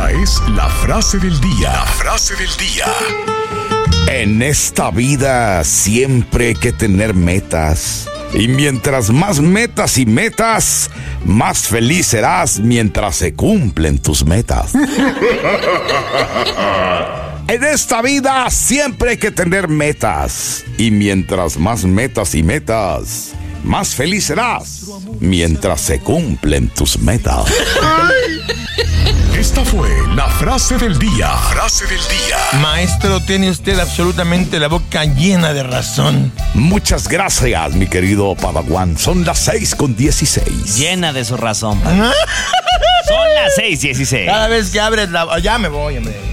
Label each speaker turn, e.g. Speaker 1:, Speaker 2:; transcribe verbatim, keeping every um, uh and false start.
Speaker 1: Esta es la frase del día. La frase del día.
Speaker 2: En esta vida siempre hay que tener metas. Y mientras más metas y metas, más feliz serás mientras se cumplen tus metas. En esta vida siempre hay que tener metas. Y mientras más metas y metas, más feliz serás mientras se cumplen tus metas.
Speaker 1: Esta fue la frase del día. Frase del día.
Speaker 3: Maestro, tiene usted absolutamente la boca llena de razón.
Speaker 2: Muchas gracias, mi querido Padawan. Son las seis con dieciséis.
Speaker 4: Llena de su razón, padre. Son las seis dieciséis.
Speaker 3: Cada vez que abres la... Ya me voy, hombre.